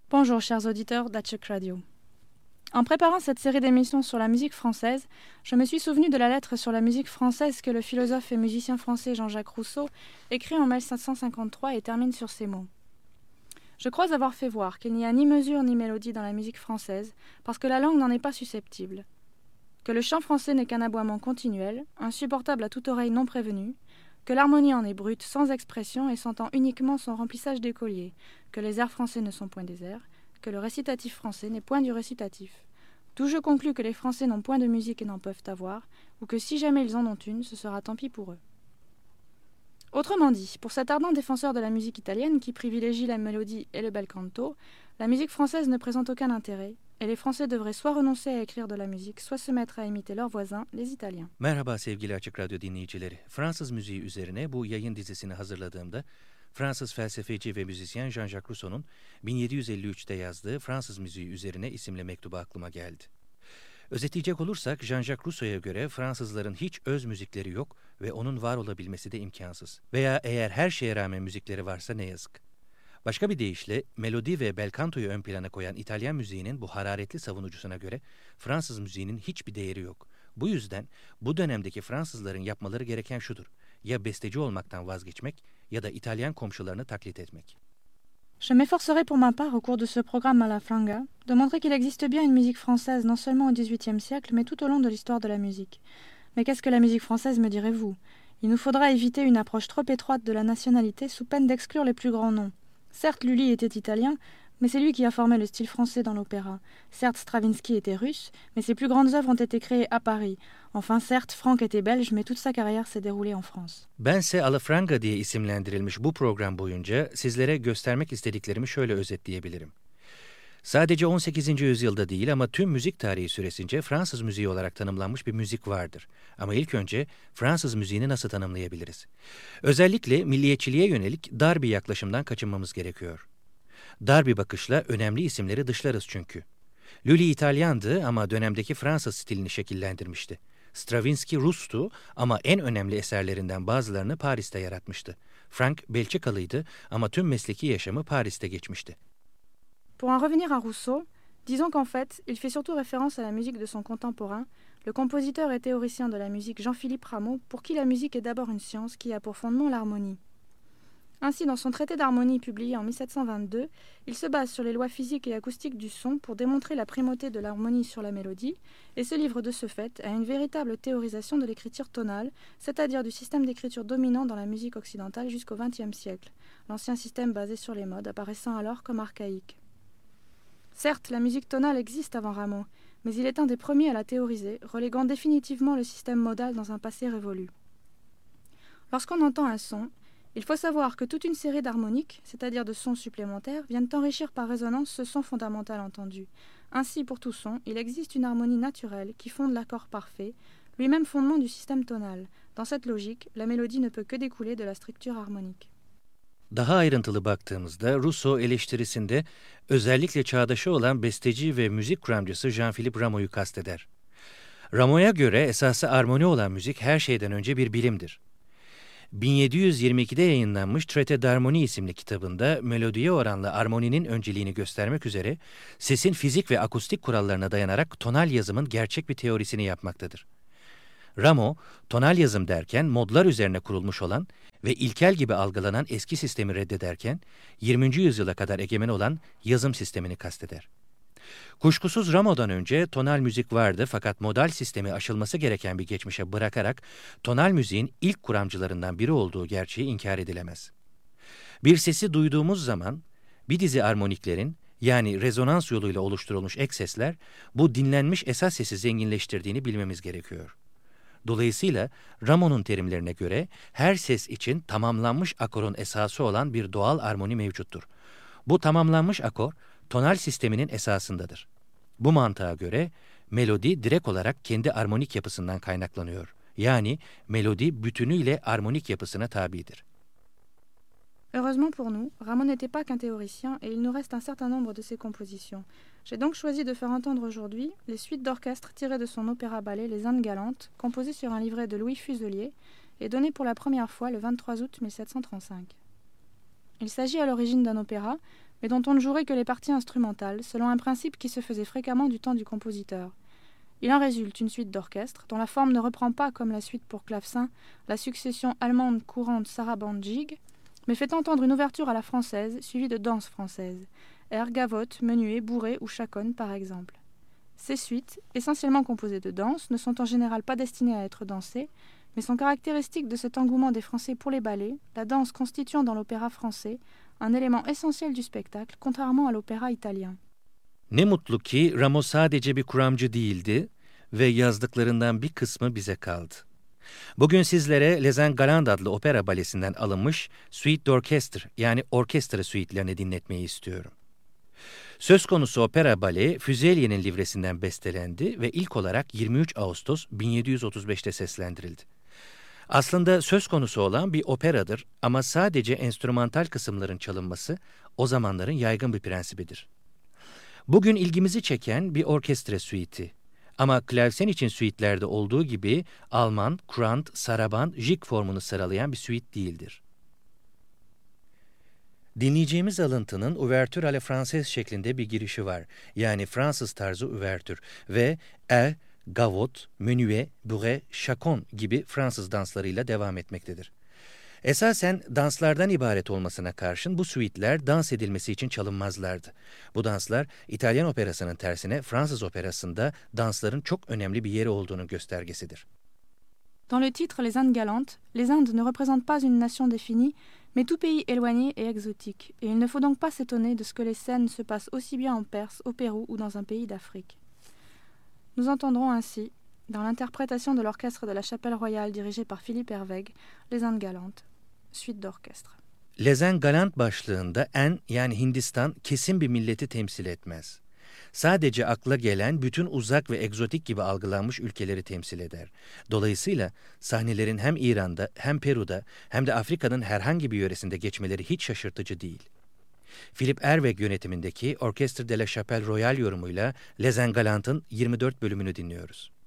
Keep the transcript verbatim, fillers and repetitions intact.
Bonjour chers auditeurs d'Atchuk Radio. En préparant cette série d'émissions sur la musique française, je me suis souvenu de la lettre sur la musique française que le philosophe et musicien français Jean-Jacques Rousseau écrit en mille sept cent cinquante-trois et termine sur ces mots. Je crois avoir fait voir qu'il n'y a ni mesure ni mélodie dans la musique française, parce que la langue n'en est pas susceptible. Que le chant français n'est qu'un aboiement continuel, insupportable à toute oreille non prévenue, que l'harmonie en est brute, sans expression et sentant uniquement son remplissage d'écoliers, que les airs français ne sont point des airs, que le récitatif français n'est point du récitatif. D'où je conclus que les Français n'ont point de musique et n'en peuvent avoir, ou que si jamais ils en ont une, ce sera tant pis pour eux. Autrement dit, pour cet ardent défenseur de la musique italienne qui privilégie la mélodie et le bel canto, la musique française ne présente aucun intérêt, et les Français devraient soit renoncer à écrire de la musique, soit se mettre à imiter leurs voisins, les Italiens. Merhaba sevgili Açık Radyo dinleyicileri. Fransız müziği üzerine bu yayın dizisini hazırladığımda Fransız felsefeci ve müzisyen Jean-Jacques Rousseau'nun bin yedi yüz elli üçte yazdığı Fransız müziği üzerine isimli mektubu aklıma geldi. Özetleyecek olursak Jean-Jacques Rousseau'ya göre Fransızların hiç öz müzikleri yok ve onun var olabilmesi de imkansız. Veya eğer her şeye rağmen müzikleri varsa ne yazık. Başka bir deyişle melodi ve bel canto'yu ön plana koyan İtalyan müziğinin bu hararetli savunucusuna göre Fransız müziğinin hiçbir değeri yok. Bu yüzden bu dönemdeki Fransızların yapmaları gereken şudur: ya besteci olmaktan vazgeçmek ya da İtalyan komşularını taklit etmek. Je m'efforcerai pour ma part, au cours de ce programme à la Franga, de montrer qu'il existe bien une musique française non seulement au dix-huitième siècle, mais tout au long de l'histoire de la musique. Mais qu'est-ce que la musique française, me direz-vous? Il nous faudra éviter une approche trop étroite de la nationalité sous peine d'exclure les plus grands noms. Certes, Lully était italien, mais c'est lui qui a formé le style français dans l'opéra. Certes, Stravinsky était russe, mais ses plus grandes œuvres ont été créées à Paris. Enfin, certes, Franck était belge, mais toute sa carrière s'est déroulée en France. Bense Alafranga diye isimlendirilmiş bu program boyunca sizlere göstermek istediklerimi şöyle özetleyebilirim. Sadece on sekizinci yüzyılda değil ama tüm müzik tarihi süresince Fransız müziği olarak tanımlanmış bir müzik vardır. Ama ilk önce Fransız müziğini nasıl tanımlayabiliriz? Özellikle milliyetçiliğe yönelik dar bir yaklaşımdan kaçınmamız gerekiyor. Dar bir bakışla önemli isimleri dışlarız çünkü. Lully İtalyandı ama dönemdeki Fransız stilini şekillendirmişti. Stravinsky Rus'tu ama en önemli eserlerinden bazılarını Paris'te yaratmıştı. Franck Belçikalıydı ama tüm mesleki yaşamı Paris'te geçmişti. Pour en revenir à Rousseau, disons qu'en fait, il fait surtout référence à la musique de son contemporain, le compositeur et théoricien de la musique Jean-Philippe Rameau, pour qui la musique est d'abord une science qui a pour fondement l'harmonie. Ainsi, dans son traité d'harmonie publié en mille sept cent vingt-deux, il se base sur les lois physiques et acoustiques du son pour démontrer la primauté de l'harmonie sur la mélodie, et se livre de ce fait à une véritable théorisation de l'écriture tonale, c'est-à-dire du système d'écriture dominant dans la musique occidentale jusqu'au vingtième siècle, l'ancien système basé sur les modes apparaissant alors comme archaïque. Certes, la musique tonale existe avant Rameau, mais il est un des premiers à la théoriser, reléguant définitivement le système modal dans un passé révolu. Lorsqu'on entend un son, il faut savoir que toute une série d'harmoniques, c'est-à-dire de sons supplémentaires, viennent enrichir par résonance ce son fondamental entendu. Ainsi, pour tout son, il existe une harmonie naturelle qui fonde l'accord parfait, lui-même fondement du système tonal. Dans cette logique, la mélodie ne peut que découler de la structure harmonique. Daha ayrıntılı baktığımızda Rousseau eleştirisinde özellikle çağdaşı olan besteci ve müzik kuramcısı Jean-Philippe Rameau'yu kasteder. Rameau'ya göre esası armoni olan müzik her şeyden önce bir bilimdir. bin yedi yüz yirmi ikide yayınlanmış Traité d'Harmonie isimli kitabında melodiye oranla armoninin önceliğini göstermek üzere sesin fizik ve akustik kurallarına dayanarak tonal yazımın gerçek bir teorisini yapmaktadır. Rameau, tonal yazım derken modlar üzerine kurulmuş olan ve ilkel gibi algılanan eski sistemi reddederken yirminci yüzyıla kadar egemen olan yazım sistemini kasteder. Kuşkusuz Rameau'dan önce tonal müzik vardı fakat modal sistemi aşılması gereken bir geçmişe bırakarak tonal müziğin ilk kuramcılarından biri olduğu gerçeği inkar edilemez. Bir sesi duyduğumuz zaman bir dizi armoniklerin yani rezonans yoluyla oluşturulmuş ek sesler bu dinlenmiş esas sesi zenginleştirdiğini bilmemiz gerekiyor. Dolayısıyla Rameau'nun terimlerine göre her ses için tamamlanmış akorun esası olan bir doğal armoni mevcuttur. Bu tamamlanmış akor tonal sisteminin esasındadır. Bu mantığa göre melodi direkt olarak kendi armonik yapısından kaynaklanıyor. Yani melodi bütünüyle armonik yapısına tabidir. Heureusement pour nous, Rameau n'était pas qu'un théoricien et il nous reste un certain nombre de ses compositions. J'ai donc choisi de faire entendre aujourd'hui les suites d'orchestre tirées de son opéra-ballet Les Indes galantes, composé sur un livret de Louis Fuselier et donné pour la première fois le vingt-trois août mille sept cent trente-cinq. Il s'agit à l'origine d'un opéra, mais dont on ne jouerait que les parties instrumentales, selon un principe qui se faisait fréquemment du temps du compositeur. Il en résulte une suite d'orchestre, dont la forme ne reprend pas, comme la suite pour clavecin, la succession allemande courante sarabande-gigue, mais fait entendre une ouverture à la française, suivie de danses françaises, airs, gavottes, menuets, bourrées ou chaconnes par exemple. Ces suites, essentiellement composées de danses, ne sont en général pas destinées à être dansées, mais sont caractéristiques de cet engouement des Français pour les ballets, la danse constituant dans l'opéra français un élément essentiel du spectacle, contrairement à l'opéra italien. Ne mutlu ki Rameau sadece bir kuramcı değildi ve yazdıklarından bir kısmı bize kaldı. Bugün sizlere Les Galantes adlı opera balesinden alınmış Suite d'Orchestre yani orkestra suitlerini dinletmeyi istiyorum. Söz konusu opera bale Fuzeli'nin livresinden bestelendi ve ilk olarak yirmi üç Ağustos bin yedi yüz otuz beşte seslendirildi. Aslında söz konusu olan bir operadır ama sadece enstrümantal kısımların çalınması o zamanların yaygın bir prensibidir. Bugün ilgimizi çeken bir orkestra suiti. Ama klavsen için suitlerde olduğu gibi Alman, Kurant, Saraband, Gigue formunu sıralayan bir suite değildir. Dinleyeceğimiz alıntının Ouverture à la Française şeklinde bir girişi var. Yani Fransız tarzı ouverture ve air, gavotte, menuet, bourrée, chaconne gibi Fransız danslarıyla devam etmektedir. Esasen danslardan ibaret olmasına karşın bu suitler dans edilmesi için çalınmazlardı. Bu danslar İtalyan operasının tersine Fransız operasında dansların çok önemli bir yeri olduğunu göstergesidir. Dans le titre Les Indes galantes, les Indes ne représentent pas une nation définie, mais tout pays éloigné et exotique, et il ne faut donc pas s'étonner de ce que les scènes se passent aussi bien en Perse, au Pérou ou dans un pays d'Afrique. Nous entendrons ainsi, dans l'interprétation de l'orchestre de la Chapelle Royale dirigé par Philippe Hervègue, Les Indes galantes, suite d'orchestre. Les Galantes başlığında en yani Hindistan kesin bir milleti temsil etmez. Sadece akla gelen bütün uzak ve egzotik gibi algılanmış ülkeleri temsil eder. Dolayısıyla sahnelerin hem İran'da hem Peru'da hem de Afrika'nın herhangi bir yöresinde geçmeleri hiç şaşırtıcı değil. Philippe Hervègue yönetimindeki Orchestre de la Chapelle Royale yorumuyla Les Galantes'ın yirmi dört bölümünü dinliyoruz.